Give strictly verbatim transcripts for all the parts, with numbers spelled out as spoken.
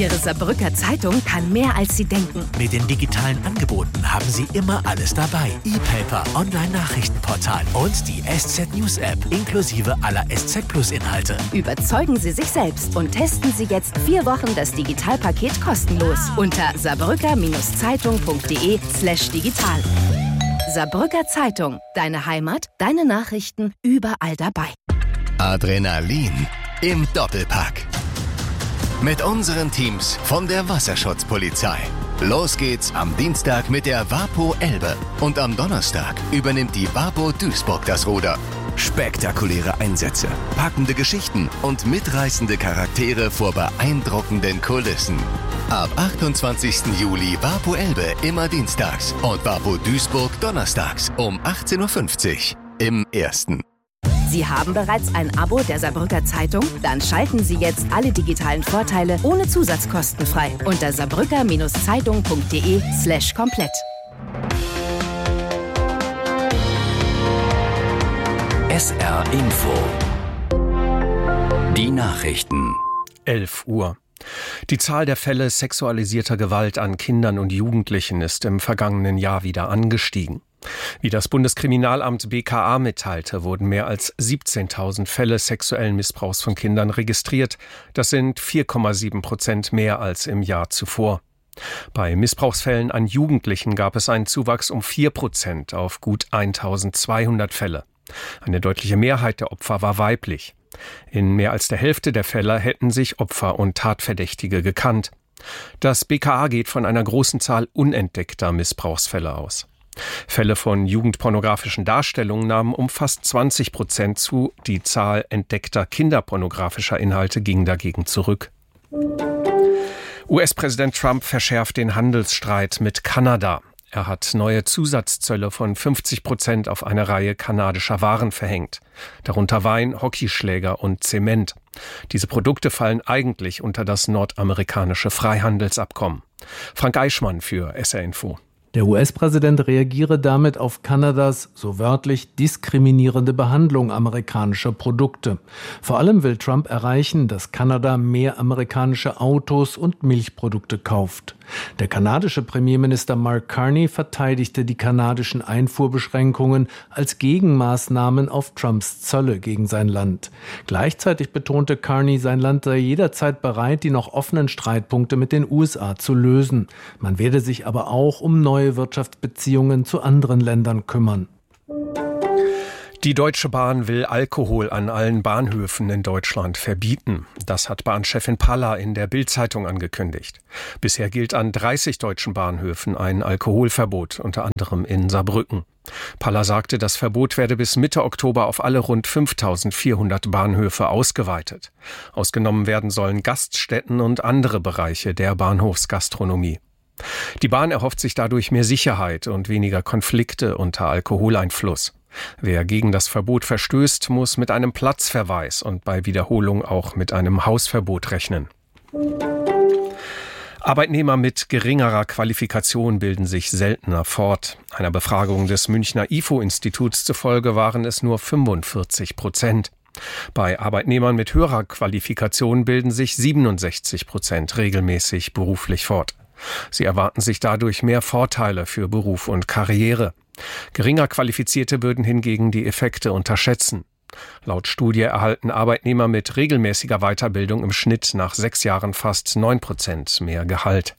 Ihre Saarbrücker Zeitung kann mehr, als Sie denken. Mit den digitalen Angeboten haben Sie immer alles dabei. E-Paper, Online-Nachrichtenportal und die S Z News App inklusive aller S Z Plus Inhalte. Überzeugen Sie sich selbst und testen Sie jetzt vier Wochen das Digitalpaket kostenlos unter saarbrücker-zeitung.de slash digital. Saarbrücker Zeitung. Deine Heimat, deine Nachrichten, überall dabei. Adrenalin im Doppelpack. Mit unseren Teams von der Wasserschutzpolizei. Los geht's am Dienstag mit der WaPo Elbe. Und am Donnerstag übernimmt die WaPo Duisburg das Ruder. Spektakuläre Einsätze, packende Geschichten und mitreißende Charaktere vor beeindruckenden Kulissen. Ab achtundzwanzigsten Juli WaPo Elbe immer dienstags und WaPo Duisburg donnerstags um achtzehn Uhr fünfzig im Ersten. Sie haben bereits ein Abo der Saarbrücker Zeitung? Dann schalten Sie jetzt alle digitalen Vorteile ohne Zusatzkosten frei unter saarbrücker-zeitung.de slash komplett. S R Info. Die Nachrichten. elf Uhr. Die Zahl der Fälle sexualisierter Gewalt an Kindern und Jugendlichen ist im vergangenen Jahr wieder angestiegen. Wie das Bundeskriminalamt B K A mitteilte, wurden mehr als siebzehntausend Fälle sexuellen Missbrauchs von Kindern registriert. Das sind vier Komma sieben Prozent mehr als im Jahr zuvor. Bei Missbrauchsfällen an Jugendlichen gab es einen Zuwachs um vier Prozent auf gut eintausendzweihundert Fälle. Eine deutliche Mehrheit der Opfer war weiblich. In mehr als der Hälfte der Fälle hätten sich Opfer und Tatverdächtige gekannt. Das B K A geht von einer großen Zahl unentdeckter Missbrauchsfälle aus. Fälle von jugendpornografischen Darstellungen nahmen um fast zwanzig Prozent zu. Die Zahl entdeckter kinderpornografischer Inhalte ging dagegen zurück. U S-Präsident Trump verschärft den Handelsstreit mit Kanada. Er hat neue Zusatzzölle von fünfzig Prozent auf eine Reihe kanadischer Waren verhängt, darunter Wein, Hockeyschläger und Zement. Diese Produkte fallen eigentlich unter das nordamerikanische Freihandelsabkommen. Frank Eichmann für S R Info. Der U S-Präsident reagiere damit auf Kanadas, so wörtlich, diskriminierende Behandlung amerikanischer Produkte. Vor allem will Trump erreichen, dass Kanada mehr amerikanische Autos und Milchprodukte kauft. Der kanadische Premierminister Mark Carney verteidigte die kanadischen Einfuhrbeschränkungen als Gegenmaßnahmen auf Trumps Zölle gegen sein Land. Gleichzeitig betonte Carney, sein Land sei jederzeit bereit, die noch offenen Streitpunkte mit den U S A zu lösen. Man werde sich aber auch um neue Wirtschaftsbeziehungen zu anderen Ländern kümmern. Die Deutsche Bahn will Alkohol an allen Bahnhöfen in Deutschland verbieten. Das hat Bahnchefin Palla in der Bild-Zeitung angekündigt. Bisher gilt an dreißig deutschen Bahnhöfen ein Alkoholverbot, unter anderem in Saarbrücken. Palla sagte, das Verbot werde bis Mitte Oktober auf alle rund fünftausendvierhundert Bahnhöfe ausgeweitet. Ausgenommen werden sollen Gaststätten und andere Bereiche der Bahnhofsgastronomie. Die Bahn erhofft sich dadurch mehr Sicherheit und weniger Konflikte unter Alkoholeinfluss. Wer gegen das Verbot verstößt, muss mit einem Platzverweis und bei Wiederholung auch mit einem Hausverbot rechnen. Arbeitnehmer mit geringerer Qualifikation bilden sich seltener fort. Einer Befragung des Münchner I F O-Instituts zufolge waren es nur fünfundvierzig Prozent. Bei Arbeitnehmern mit höherer Qualifikation bilden sich siebenundsechzig Prozent regelmäßig beruflich fort. Sie erwarten sich dadurch mehr Vorteile für Beruf und Karriere. Geringer Qualifizierte würden hingegen die Effekte unterschätzen. Laut Studie erhalten Arbeitnehmer mit regelmäßiger Weiterbildung im Schnitt nach sechs Jahren fast neun Prozent mehr Gehalt.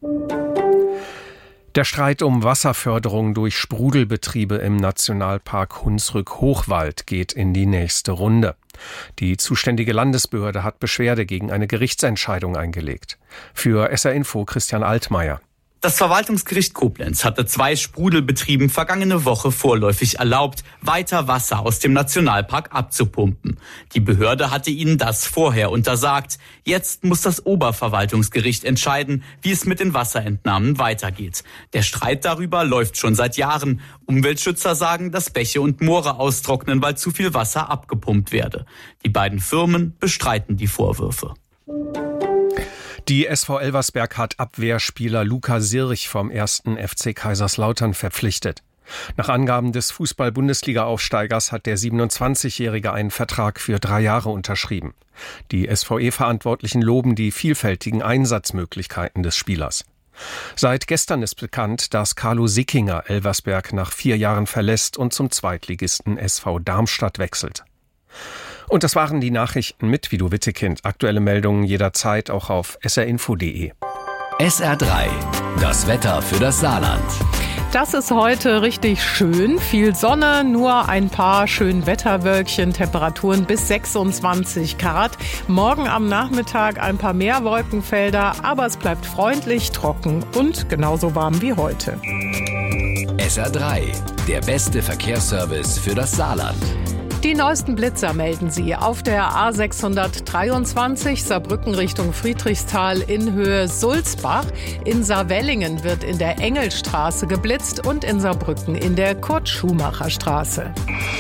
Der Streit um Wasserförderung durch Sprudelbetriebe im Nationalpark Hunsrück-Hochwald geht in die nächste Runde. Die zuständige Landesbehörde hat Beschwerde gegen eine Gerichtsentscheidung eingelegt. Für S R Info Christian Altmaier. Das Verwaltungsgericht Koblenz hatte zwei Sprudelbetrieben vergangene Woche vorläufig erlaubt, weiter Wasser aus dem Nationalpark abzupumpen. Die Behörde hatte ihnen das vorher untersagt. Jetzt muss das Oberverwaltungsgericht entscheiden, wie es mit den Wasserentnahmen weitergeht. Der Streit darüber läuft schon seit Jahren. Umweltschützer sagen, dass Bäche und Moore austrocknen, weil zu viel Wasser abgepumpt werde. Die beiden Firmen bestreiten die Vorwürfe. Die S V Elversberg hat Abwehrspieler Luca Sirch vom ersten F C Kaiserslautern verpflichtet. Nach Angaben des Fußball-Bundesliga-Aufsteigers hat der siebenundzwanzigjährige einen Vertrag für drei Jahre unterschrieben. Die S V E-Verantwortlichen loben die vielfältigen Einsatzmöglichkeiten des Spielers. Seit gestern ist bekannt, dass Carlo Sickinger Elversberg nach vier Jahren verlässt und zum Zweitligisten S V Darmstadt wechselt. Und das waren die Nachrichten mit Vido Wittekind. Aktuelle Meldungen jederzeit auch auf s r info punkt d e. S R drei, das Wetter für das Saarland. Das ist heute richtig schön. Viel Sonne, nur ein paar schön Wetterwölkchen, Temperaturen bis sechsundzwanzig Grad. Morgen am Nachmittag ein paar mehr Wolkenfelder, aber es bleibt freundlich, trocken und genauso warm wie heute. S R drei, der beste Verkehrsservice für das Saarland. Die neuesten Blitzer melden Sie auf der A sechshundertdreiundzwanzig Saarbrücken Richtung Friedrichsthal in Höhe Sulzbach. In Saarwellingen wird in der Engelstraße geblitzt und in Saarbrücken in der Kurt-Schumacher-Straße.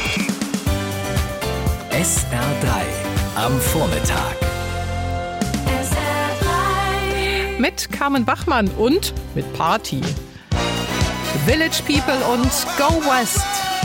S R drei am Vormittag. S R drei mit Carmen Bachmann und mit Party. Village People und Go West.